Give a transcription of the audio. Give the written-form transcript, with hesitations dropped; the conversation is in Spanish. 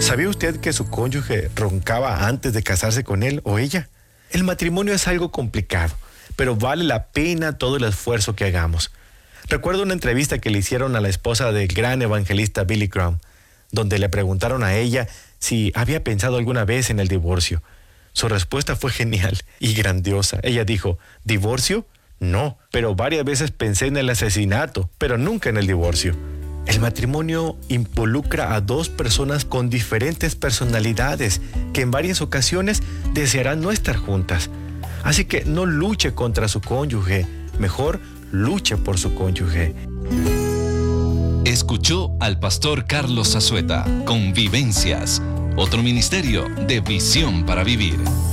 ¿Sabía usted que su cónyuge roncaba antes de casarse con él o ella? El matrimonio es algo complicado, pero vale la pena todo el esfuerzo que hagamos. Recuerdo una entrevista que le hicieron a la esposa del gran evangelista Billy Graham, donde le preguntaron a ella si había pensado alguna vez en el divorcio. Su respuesta fue genial y grandiosa. Ella dijo, ¿divorcio? No, pero varias veces pensé en el asesinato, pero nunca en el divorcio. El matrimonio involucra a dos personas con diferentes personalidades que en varias ocasiones desearán no estar juntas. Así que no luche contra su cónyuge, mejor luche por su cónyuge. Escuchó al pastor Carlos Zazueta con Vivencias, otro ministerio de Visión para Vivir.